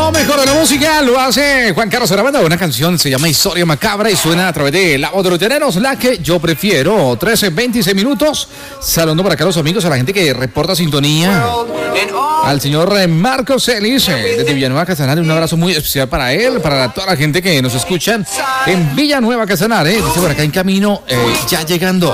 Lo mejor de la música lo hace Juan Carlos Arabanda. Una canción se llama Historia Macabra y suena a través de La Voz de los Llaneros, la que yo prefiero. 13:26 minutos. Saludando por acá a los amigos, a la gente que reporta sintonía. Al señor Marcos Celis, desde Villanueva Casanare. Un abrazo muy especial para él, para toda la gente que nos escuchan en Villanueva Casanare. Dice por acá en camino, ya llegando.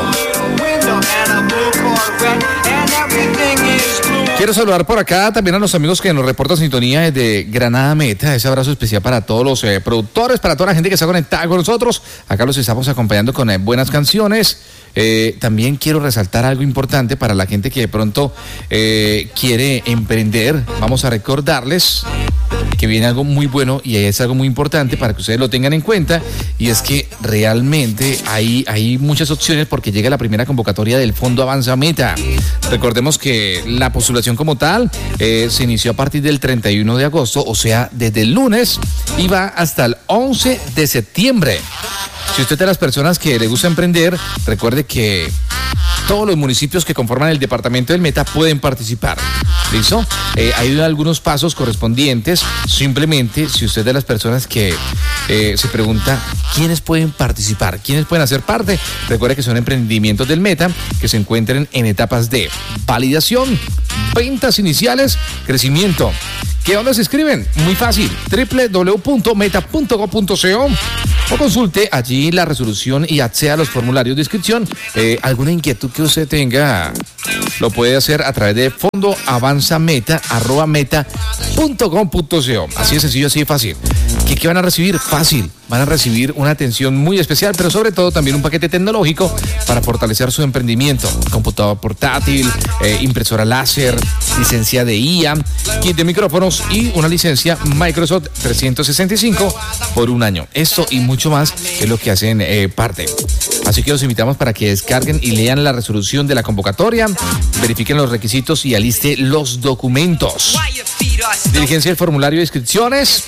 Quiero saludar por acá también a los amigos que nos reportan sintonía desde Granada Meta. Ese abrazo especial para todos los productores, para toda la gente que está conectada con nosotros. Acá los estamos acompañando con buenas canciones. También quiero resaltar algo importante para la gente que de pronto quiere emprender. Vamos a recordarles que viene algo muy bueno y es algo muy importante para que ustedes lo tengan en cuenta, y es que realmente hay muchas opciones porque llega la primera convocatoria del Fondo Avanza Meta. Recordemos que la postulación como tal se inició a partir del 31 de agosto, o sea, desde el lunes, y va hasta el 11 de septiembre. Si usted es de las personas que le gusta emprender, recuerde que todos los municipios que conforman el departamento del Meta pueden participar. ¿Listo? Hay algunos pasos correspondientes. Simplemente, si usted es de las personas que se pregunta quiénes pueden participar, quiénes pueden hacer parte, recuerde que son emprendimientos del Meta que se encuentran en etapas de validación, ventas iniciales, crecimiento. ¿Qué dónde se inscriben? Muy fácil, www.meta.go.co, o consulte allí la resolución y acceda a los formularios de inscripción. Alguna inquietud que usted tenga lo puede hacer a través de fondoavanzameta@meta.com.co. Así de sencillo, así de fácil. ¿Qué van a recibir? Fácil. Van a recibir una atención muy especial, pero sobre todo también un paquete tecnológico para fortalecer su emprendimiento. Computador portátil, impresora láser, licencia de IA, kit de micrófonos y una licencia Microsoft 365 por un año. Esto y mucho más es lo que hacen parte. Así que los invitamos para que descarguen y lean la resolución de la convocatoria, verifiquen los requisitos y aliste los documentos. Diligencia del formulario de inscripciones.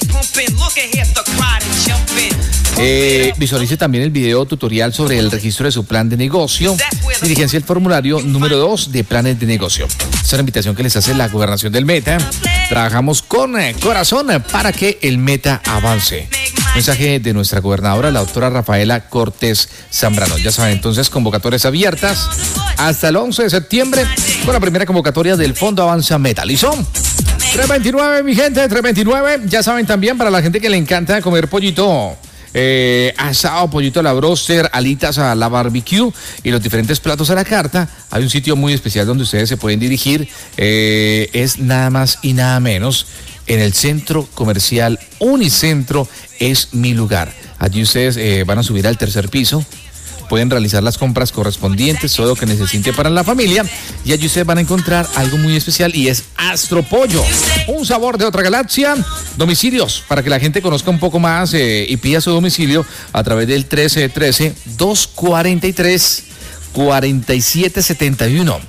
Visualice también el video tutorial sobre el registro de su plan de negocio. Diligencia del formulario número 2 de planes de negocio. Esa es la invitación que les hace la Gobernación del Meta. Trabajamos con corazón para que el Meta avance. Mensaje de nuestra gobernadora, la doctora Rafaela Cortés Zambrano. Ya saben, entonces, convocatorias abiertas hasta el 11 de septiembre con la primera convocatoria del Fondo Avanza Meta. ¿Listo? 329, mi gente, 329. Ya saben también, para la gente que le encanta comer pollito asado, pollito a la broster, alitas a la barbecue y los diferentes platos a la carta, hay un sitio muy especial donde ustedes se pueden dirigir. Es nada más y nada menos en el Centro Comercial Unicentro Es Mi Lugar. Allí ustedes van a subir al tercer piso, pueden realizar las compras correspondientes, todo lo que necesite para la familia, y allí ustedes van a encontrar algo muy especial, y es Astropollo, un sabor de otra galaxia. Domicilios, para que la gente conozca un poco más y pida su domicilio a través del 1313-243-4771.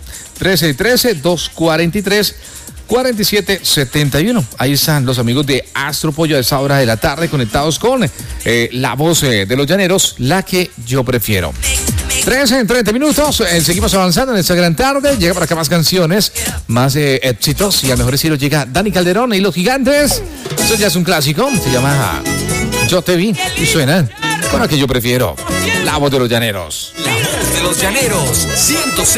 1313-243-4771. Ahí están los amigos de Astropollo a esa hora de la tarde conectados con la voz de los llaneros, la que yo prefiero. 13:30 minutos. Seguimos avanzando en esta gran tarde. Llega para acá más canciones, más éxitos, y a mejor estilo llega Dani Calderón y Los Gigantes. Eso ya es un clásico. Se llama Yo Te Vi y suena con la que yo prefiero, la voz de los llaneros. La voz de los llaneros, 106.